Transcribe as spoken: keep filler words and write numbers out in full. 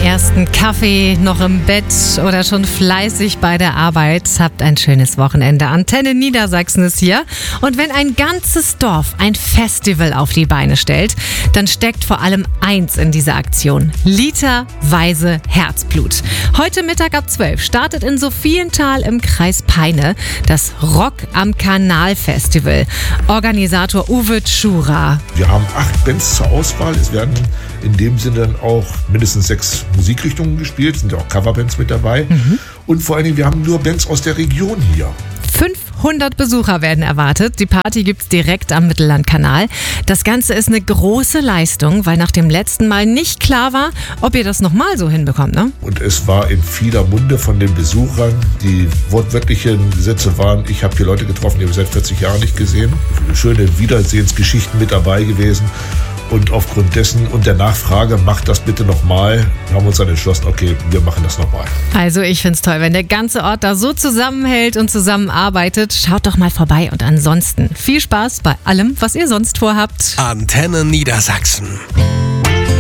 ersten Kaffee, noch im Bett oder schon fleißig bei der Arbeit. Habt ein schönes Wochenende. Antenne Niedersachsen ist hier. Und wenn ein ganzes Dorf ein Festival auf die Beine stellt, dann steckt vor allem eins in dieser Aktion: literweise Herzblut. Heute Mittag ab zwölf startet in Sophienthal im Kreis Peine das Rock am Kanal Festival. Organisator Uwe Tschura. Wir haben acht Bands zur Auswahl. Es werden in dem Sinne dann auch mindestens sechs Musikrichtungen gespielt. Es sind ja auch Coverbands mit dabei. Mhm. Und vor allen Dingen, wir haben nur Bands aus der Region hier. fünfhundert Besucher werden erwartet. Die Party gibt's direkt am Mittellandkanal. Das Ganze ist eine große Leistung, weil nach dem letzten Mal nicht klar war, ob ihr das nochmal so hinbekommt, ne? Und es war in vieler Munde von den Besuchern. Die wortwörtlichen Sätze waren: Ich habe hier Leute getroffen, die habe ich seit vierzig Jahren nicht gesehen. Schöne Wiedersehensgeschichten mit dabei gewesen. Und aufgrund dessen und der Nachfrage, macht das bitte nochmal, haben wir uns dann entschlossen, okay, wir machen das nochmal. Also ich find's toll, wenn der ganze Ort da so zusammenhält und zusammenarbeitet. Schaut doch mal vorbei und ansonsten viel Spaß bei allem, was ihr sonst vorhabt. Antenne Niedersachsen.